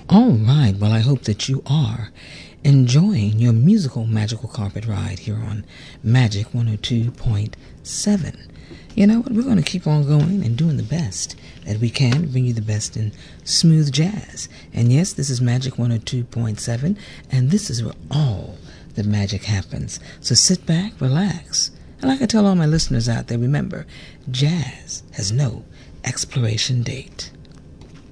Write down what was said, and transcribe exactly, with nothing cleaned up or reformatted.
All right, well, I hope that you are enjoying your musical magical carpet ride here on Magic one oh two point seven. You know what? We're going to keep on going and doing the best that we can to bring you the best in smooth jazz. And yes, this is Magic one oh two point seven, and this is where all the magic happens. So sit back, relax, and like I tell all my listeners out there, remember, jazz has no expiration date.